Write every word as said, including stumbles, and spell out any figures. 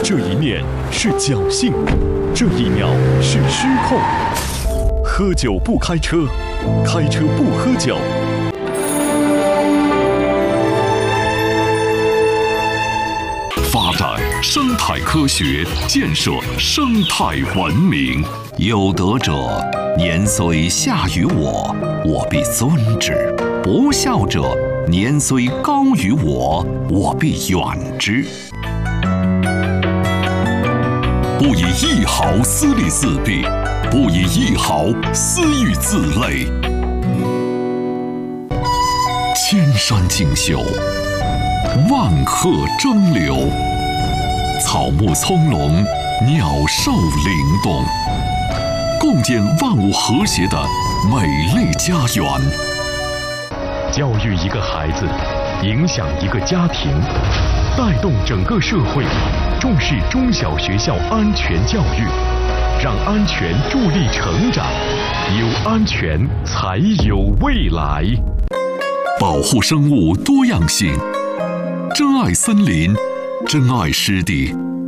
这一面是侥幸，这一秒是失控。喝酒不开车，开车不喝酒。 发展生态科学，建设生态文明。有德者，年虽下于我，我必尊之；不孝者，年虽高于我，我必远之。不以一毫私利自弊，不以一毫私欲自累。千山竞秀，万壑争流，草木葱茏，鸟兽灵动，共建万物和谐的美丽家园。 教育一个孩子，影响一个家庭，带动整个社会，重视中小学校安全教育，让安全助力成长，有安全才有未来。 保护生物多样性，珍爱森林，珍爱湿地。